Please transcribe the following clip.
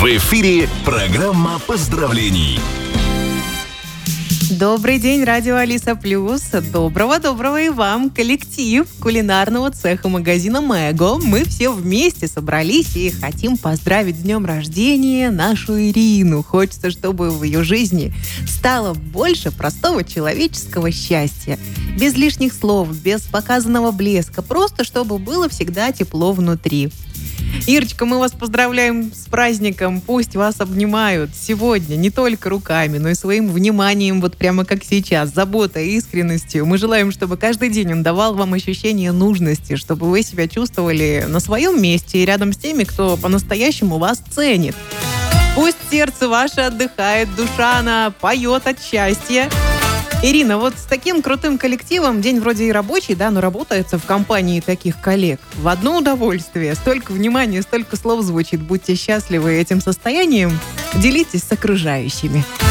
В эфире программа поздравлений. Добрый день, радио Алиса Плюс. Доброго и вам, коллектив кулинарного цеха магазина Мэго. Мы все вместе собрались и хотим поздравить с днем рождения нашу Ирину. Хочется, чтобы в ее жизни стало больше простого человеческого счастья. Без лишних слов, без показанного блеска. Просто, чтобы было всегда тепло внутри. Ирочка, мы вас поздравляем с праздником. Пусть вас обнимают сегодня не только руками, но и своим вниманием, вот прямо как сейчас, заботой, искренностью. Мы желаем, чтобы каждый день он давал вам ощущение нужности, чтобы вы себя чувствовали на своем месте и рядом с теми, кто по-настоящему вас ценит. Пусть сердце ваше отдыхает, душа она поет от счастья. Ирина, вот с таким крутым коллективом, день вроде и рабочий, да, но работается в компании таких коллег. В одно удовольствие, столько внимания, столько слов звучит. Будьте счастливы этим состоянием, делитесь с окружающими.